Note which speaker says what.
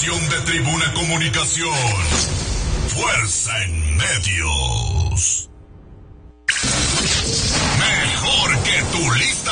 Speaker 1: estación de Tribuna Comunicación. Fuerza en medios. Mejor que tu lista